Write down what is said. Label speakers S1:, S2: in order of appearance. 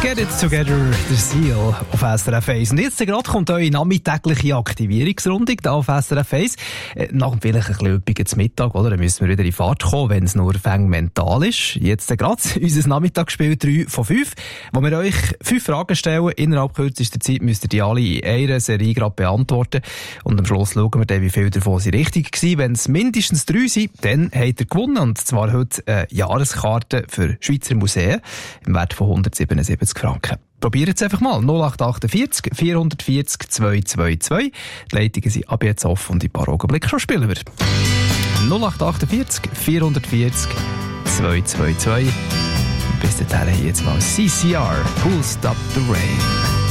S1: Get it together, der Seal auf SRF 1. Und jetzt gerade kommt eure nachmittägliche Aktivierungsrunde da auf SRF 1. Nach vielleicht ein bisschen Übungen zum Mittag, oder? Dann müssen wir wieder in Fahrt kommen, wenn es nur mental ist. Jetzt gerade unser Nachmittagsspiel 3 von 5, wo wir euch 5 Fragen stellen. Innerhalb kürzester Zeit müsst ihr die alle in einer Serie gerade beantworten. Und am Schluss schauen wir dann, wie viele davon sind richtig gewesen. Wenn es mindestens 3 sind, dann habt ihr gewonnen. Und zwar heute eine Jahreskarte für Schweizer Museen im Wert von 177 Franken. Probiert es einfach mal. 0848 440 222. Die Leitungen sind ab jetzt offen und in ein paar Augenblicken schon spielen wir. 0848 440 222. Bis dahin jetzt mal CCR. Who'll Stop the Rain.